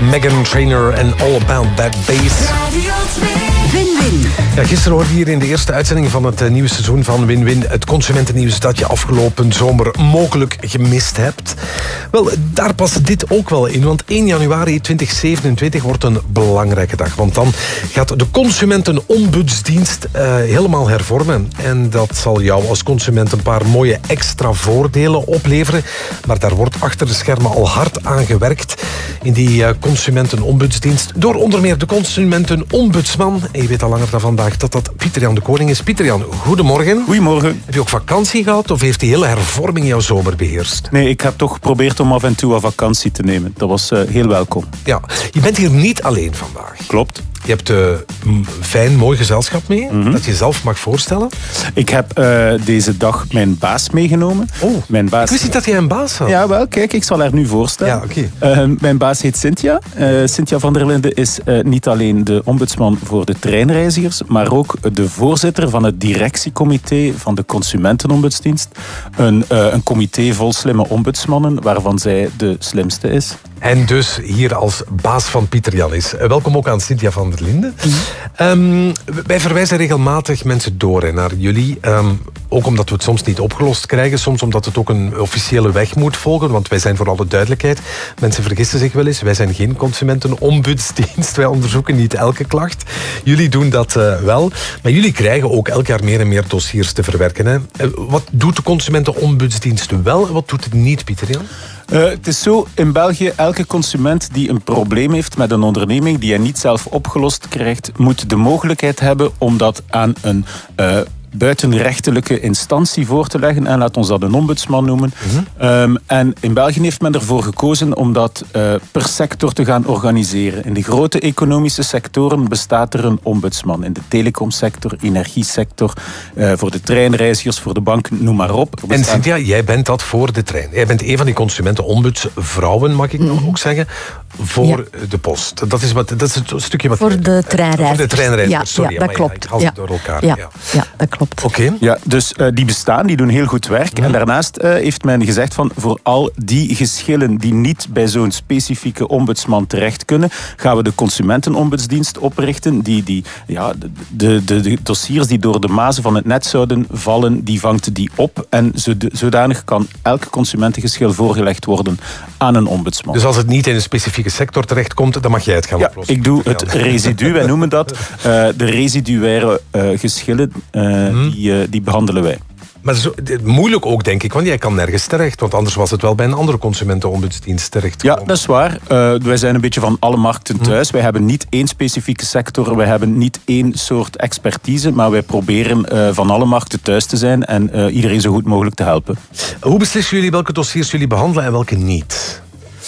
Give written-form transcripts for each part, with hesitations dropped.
Meghan Trainor en All About That Bass. Win-win. Ja, gisteren hoorde je hier in de eerste uitzending van het nieuwe seizoen van Win-win het consumentennieuws dat je afgelopen zomer mogelijk gemist hebt. Wel, daar past dit ook wel in, want 1 januari 2027 wordt een belangrijke dag. Want dan gaat de Consumentenombudsdienst helemaal hervormen. En dat zal jou als consument een paar mooie extra voordelen opleveren. Maar daar wordt achter de schermen al hard aan gewerkt in die Consumentenombudsdienst. Door onder meer de Consumentenombudsman. En je weet al langer dan vandaag dat Pieter-Jan de Koning is. Pieter-Jan, goedemorgen. Goedemorgen. Heb je ook vakantie gehad of heeft die hele hervorming jouw zomer beheerst? Nee, ik heb toch geprobeerd om af en toe een vakantie te nemen. Dat was heel welkom. Ja, je bent hier niet alleen vandaag. Klopt. Je hebt fijn, mooi gezelschap mee, dat je zelf mag voorstellen. Ik heb deze dag mijn baas meegenomen. Oh, mijn baas... ik wist niet dat jij een baas had. Ja, wel, kijk, ik zal haar nu voorstellen. Ja, oké. Mijn baas heet Cynthia. Cynthia van der Linden is niet alleen de ombudsman voor de treinreizigers, maar ook de voorzitter van het directiecomité van de Consumentenombudsdienst. Een comité vol slimme ombudsmannen, waarvan zij de slimste is. En dus hier als baas van Pieter-Jan is. Welkom ook aan Cynthia van der Linden. Wij verwijzen regelmatig mensen door naar jullie. Ook omdat we het soms niet opgelost krijgen. Soms omdat het ook een officiële weg moet volgen. Want wij zijn voor alle duidelijkheid. Mensen vergissen zich wel eens. Wij zijn geen consumentenombudsdienst. Wij onderzoeken niet elke klacht. Jullie doen dat wel. Maar jullie krijgen ook elk jaar meer en meer dossiers te verwerken. Hè? Wat doet de Consumentenombudsdienst wel en wat doet het niet, Pieter-Jan? Het is zo, in België, elke consument die een probleem heeft met een onderneming die hij niet zelf opgelost krijgt, moet de mogelijkheid hebben om dat aan een buitenrechtelijke instantie voor te leggen. En laat ons dat een ombudsman noemen. En in België heeft men ervoor gekozen om dat per sector te gaan organiseren. In de grote economische sectoren bestaat er een ombudsman. In de telecomsector, energiesector, voor de treinreizigers, voor de banken, noem maar op. En Cynthia, jij bent dat voor de trein. Jij bent een van die consumentenombudsvrouwen, mag ik nog ook zeggen, voor de post. Dat is het stukje wat... Voor de treinreizigers. Voor de treinreizigers, sorry. Ja, dat klopt. Ik haal het door elkaar. Ja, dat klopt. Oké. Ja, dus die bestaan, die doen heel goed werk. En daarnaast heeft men gezegd van voor al die geschillen die niet bij zo'n specifieke ombudsman terecht kunnen, gaan we de Consumentenombudsdienst oprichten. De dossiers die door de mazen van het net zouden vallen, die vangt die op. En zodanig kan elk consumentengeschil voorgelegd worden aan een ombudsman. Dus als het niet in een specifieke sector terechtkomt, dan mag jij het gaan oplossen. Ik doe het residu, wij noemen dat. De residuaire geschillen, die behandelen wij. Maar het is moeilijk ook, denk ik, want jij kan nergens terecht. Want anders was het wel bij een andere consumentenombudsdienst terecht. Ja, dat is waar. Wij zijn een beetje van alle markten thuis. Wij hebben niet één specifieke sector. Wij hebben niet één soort expertise. Maar wij proberen van alle markten thuis te zijn en iedereen zo goed mogelijk te helpen. Hoe beslissen jullie welke dossiers jullie behandelen en welke niet?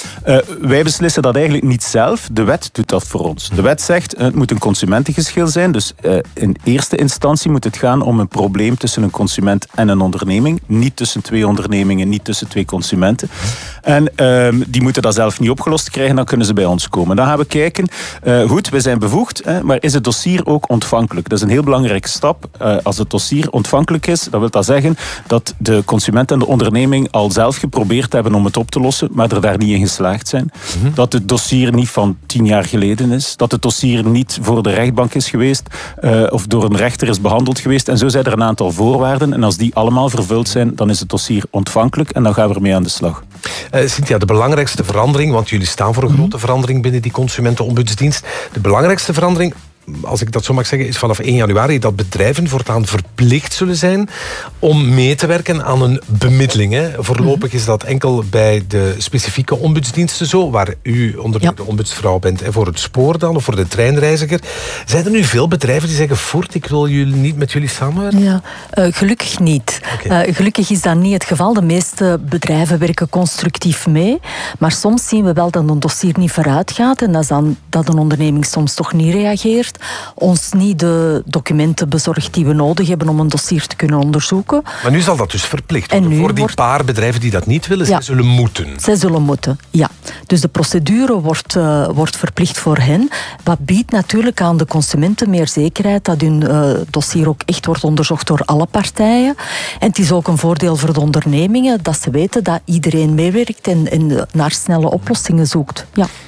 Wij beslissen dat eigenlijk niet zelf. De wet doet dat voor ons. De wet zegt, het moet een consumentengeschil zijn. Dus in eerste instantie moet het gaan om een probleem tussen een consument en een onderneming. Niet tussen twee ondernemingen, niet tussen twee consumenten. En die moeten dat zelf niet opgelost krijgen, dan kunnen ze bij ons komen. Dan gaan we kijken, goed, we zijn bevoegd, maar is het dossier ook ontvankelijk? Dat is een heel belangrijke stap. Als het dossier ontvankelijk is, dan wil dat zeggen dat de consument en de onderneming al zelf geprobeerd hebben om het op te lossen, maar er daar niet in geslaagd zijn. Dat het dossier niet van 10 jaar geleden is. Dat het dossier niet voor de rechtbank is geweest of door een rechter is behandeld geweest. En zo zijn er een aantal voorwaarden. En als die allemaal vervuld zijn, dan is het dossier ontvankelijk en dan gaan we ermee aan de slag. Cynthia, de belangrijkste verandering, want jullie staan voor een grote verandering binnen die Consumentenombudsdienst. De belangrijkste verandering, als ik dat zo mag zeggen, is vanaf 1 januari dat bedrijven voortaan verplicht zullen zijn om mee te werken aan een bemiddeling. Hè. Voorlopig is dat enkel bij de specifieke ombudsdiensten zo, waar u onder de ombudsvrouw bent en voor het spoor dan, of voor de treinreiziger. Zijn er nu veel bedrijven die zeggen, voort, ik wil niet met jullie samenwerken? Ja, gelukkig niet. Okay. Gelukkig is dat niet het geval. De meeste bedrijven werken constructief mee, maar soms zien we wel dat een dossier niet vooruit gaat en dat is dan dat een onderneming soms toch niet reageert. Ons niet de documenten bezorgt die we nodig hebben om een dossier te kunnen onderzoeken. Maar nu zal dat dus verplicht worden. En voor die paar bedrijven die dat niet willen, zij zullen moeten. Zij zullen moeten, ja. Dus de procedure wordt verplicht voor hen. Wat biedt natuurlijk aan de consumenten meer zekerheid dat hun dossier ook echt wordt onderzocht door alle partijen. En het is ook een voordeel voor de ondernemingen dat ze weten dat iedereen meewerkt en naar snelle oplossingen zoekt. Ja.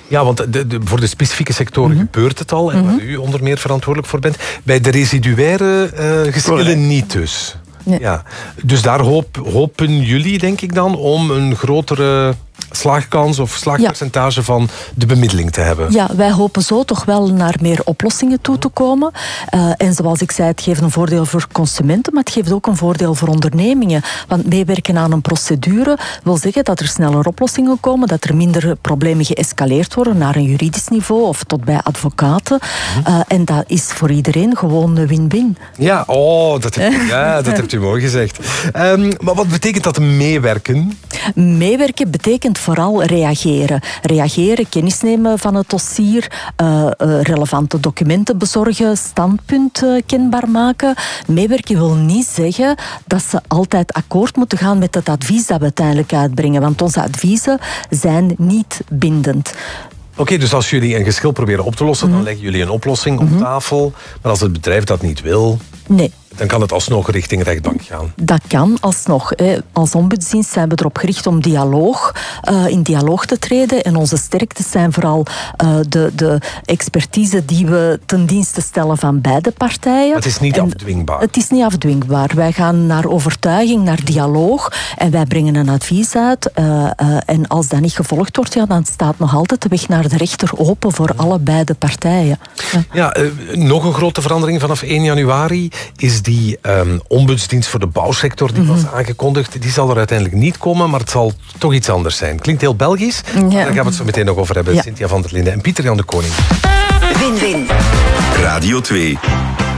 Ja, want voor de specifieke sectoren gebeurt het al, en waar u onder meer verantwoordelijk voor bent. Bij de residuaire geschillen niet dus. Nee. Ja. Dus daar hopen jullie, denk ik dan, om een grotere slaagkans of slaagpercentage van de bemiddeling te hebben. Ja, wij hopen zo toch wel naar meer oplossingen toe te komen. En zoals ik zei, het geeft een voordeel voor consumenten, maar het geeft ook een voordeel voor ondernemingen. Want meewerken aan een procedure wil zeggen dat er sneller oplossingen komen, dat er minder problemen geëscaleerd worden naar een juridisch niveau of tot bij advocaten. En dat is voor iedereen gewoon een win-win. Ja, dat hebt u mooi gezegd. Maar wat betekent dat meewerken? Meewerken betekent vooral reageren. Reageren, kennis nemen van het dossier, relevante documenten bezorgen, standpunt kenbaar maken. Meewerken wil niet zeggen dat ze altijd akkoord moeten gaan met het advies dat we uiteindelijk uitbrengen, want onze adviezen zijn niet bindend. Oké, dus als jullie een geschil proberen op te lossen, dan leggen jullie een oplossing op tafel. Maar als het bedrijf dat niet wil, nee, dan kan het alsnog richting rechtbank gaan. Dat kan alsnog. Als ombudsdienst zijn we erop gericht om in dialoog te treden. En onze sterktes zijn vooral de expertise die we ten dienste stellen van beide partijen. Maar het is niet afdwingbaar. Het is niet afdwingbaar. Wij gaan naar overtuiging, naar dialoog. En wij brengen een advies uit. En als dat niet gevolgd wordt, dan staat nog altijd de weg naar de rechter open voor allebei de partijen. Ja, nog een grote verandering vanaf 1 januari is die ombudsdienst voor de bouwsector, die was aangekondigd. Die zal er uiteindelijk niet komen, maar het zal toch iets anders zijn. Klinkt heel Belgisch, maar daar gaan we het zo meteen nog over hebben. Ja. Cynthia van der Linden en Pieter Jan de Koning. Win-win. Radio 2.